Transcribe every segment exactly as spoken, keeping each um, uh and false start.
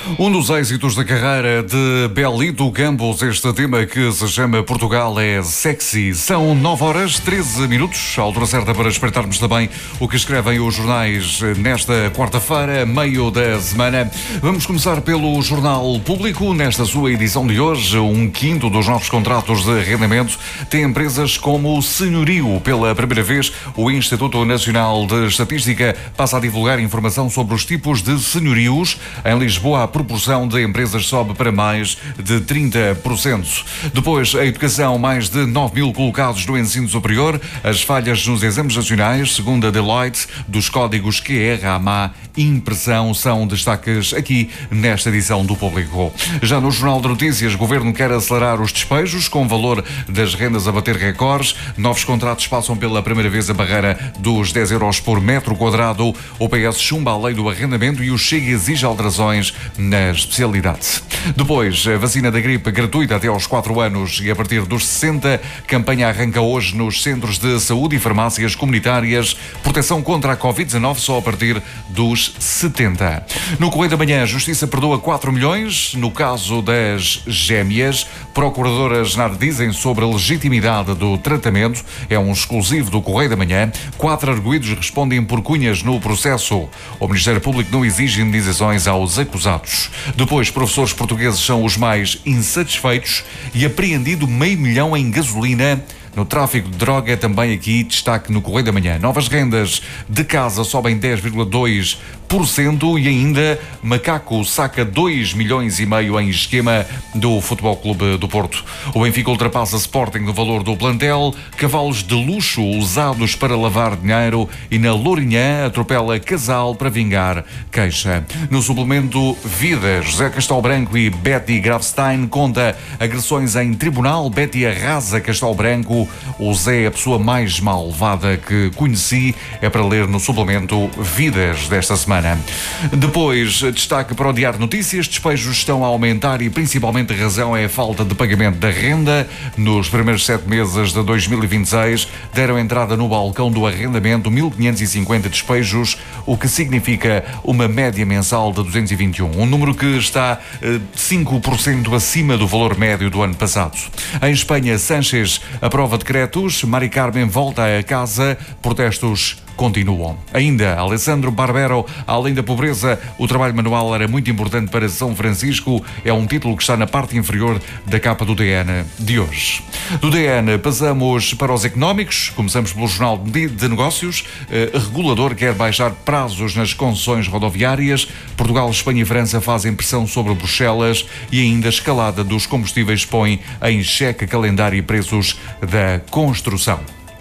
Um dos êxitos da carreira de Belito Campos, este tema que se chama Portugal é sexy. São nove horas, treze minutos, a altura certa para espreitarmos também o que escrevem os jornais nesta quarta-feira, meio da semana. Vamos começar pelo Jornal Público. Nesta sua edição de hoje, um quinto dos novos contratos de arrendamento tem empresas como Senhorio. Pela primeira vez, o Instituto Nacional de Estatística passa a divulgar informação sobre os tipos de senhorios. Em Lisboa, a proporção de empresas sobe para mais de trinta por cento. Depois, a educação, mais de nove mil colocados no ensino superior. As falhas nos exames nacionais, segundo a Deloitte, dos códigos Q R à má impressão, são destaques aqui nesta edição do Público. Já no Jornal de Notícias, o Governo quer acelerar os despejos com o valor das rendas a bater recordes. Novos contratos passam pela primeira vez a barreira dos dez euros por metro quadrado. O P S chumba a lei do arrendamento e o Chega exige alterações na especialidade. Depois, a vacina da gripe gratuita até aos quatro anos e a partir dos sessenta. Campanha arranca hoje nos centros de saúde e farmácias comunitárias. Proteção contra a covid dezanove só a partir dos setenta. No Correio da Manhã, a Justiça perdoa quatro milhões. No caso das gêmeas, procuradoras nada dizem sobre a legitimidade do tratamento. É um exclusivo do Correio da Manhã. Quatro arguidos respondem por cunhas no processo. O Ministério Público não exige indenizações aos acusados. Depois, professores portugueses são os mais insatisfeitos e apreendido meio milhão em gasolina. No tráfico de droga, também aqui destaque no Correio da Manhã. Novas rendas de casa sobem dez vírgula dois por cento e ainda Macaco saca dois milhões e meio em esquema do Futebol Clube do Porto. O Benfica ultrapassa Sporting no valor do plantel. Cavalos de luxo usados para lavar dinheiro e na Lourinhã atropela casal para vingar queixa. No suplemento Vidas, José Castelo Branco e Betty Grafstein conta agressões em tribunal. Betty arrasa Castelo Branco. O Zé é a pessoa mais malvada que conheci. É para ler no suplemento Vidas desta semana. Depois, destaque para o Diário Notícias. Despejos estão a aumentar e principalmente a razão é a falta de pagamento da renda. Nos primeiros sete meses de dois mil e vinte e seis deram entrada no balcão do arrendamento mil quinhentos e cinquenta despejos, o que significa uma média mensal de duzentos e vinte e um. Um número que está eh, cinco por cento acima do valor médio do ano passado. Em Espanha, Sánchez aprova decretos. Mari Carmen volta a casa. Protestos continuam. Ainda, Alessandro Barbero, além da pobreza, o trabalho manual era muito importante para São Francisco. É um título que está na parte inferior da capa do D N de hoje. Do D N passamos para os económicos. Começamos pelo Jornal de Negócios. Uh, regulador quer baixar prazos nas concessões rodoviárias. Portugal, Espanha e França fazem pressão sobre Bruxelas e ainda a escalada dos combustíveis põe em xeque calendário e preços da construção.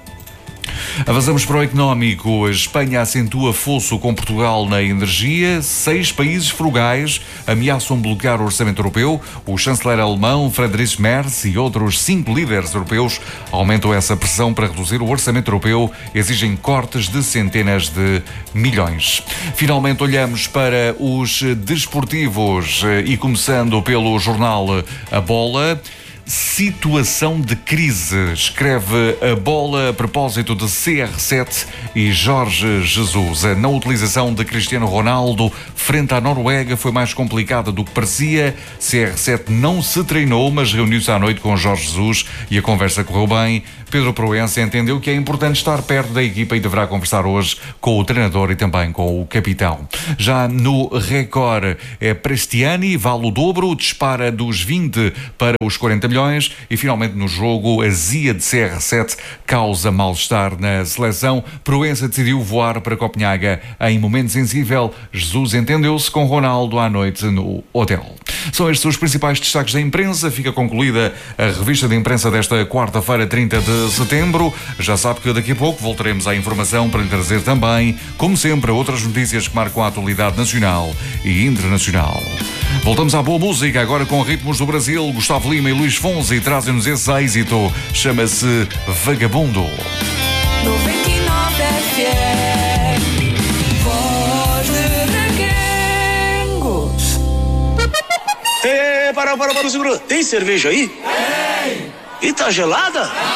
Avançamos para o económico. A Espanha acentua fosso com Portugal na energia. Seis países frugais ameaçam bloquear o orçamento europeu. O chanceler alemão Friedrich Merz e outros cinco líderes europeus aumentam essa pressão para reduzir o orçamento europeu. Exigem cortes de centenas de milhões. Finalmente olhamos para os desportivos e começando pelo jornal A Bola. Situação de crise, escreve A Bola a propósito de C R sete e Jorge Jesus. A não utilização de Cristiano Ronaldo frente à Noruega foi mais complicada do que parecia. C R sete não se treinou, mas reuniu-se à noite com Jorge Jesus e a conversa correu bem. Pedro Proença entendeu que é importante estar perto da equipa e deverá conversar hoje com o treinador e também com o capitão. Já no Record, é Prestiani, vale o dobro, dispara dos vinte para os quarenta milhões e finalmente no jogo a zia de C R sete causa mal-estar na seleção. Proença decidiu voar para Copenhaga em momento sensível. Jesus entendeu-se com Ronaldo à noite no hotel. São estes os principais destaques da imprensa. Fica concluída a revista de imprensa desta quarta-feira, trinta de setembro. Já sabe que daqui a pouco voltaremos à informação para lhe trazer também, como sempre, outras notícias que marcam a atualidade nacional e internacional. Voltamos à boa música, agora com ritmos do Brasil. Gustavo Lima e Luís Fonsi trazem-nos esse êxito. Chama-se Vagabundo. noventa e nove F M, voz de Reguengos. Ei, para, para, para, segura. Tem cerveja aí? Tem. E tá gelada?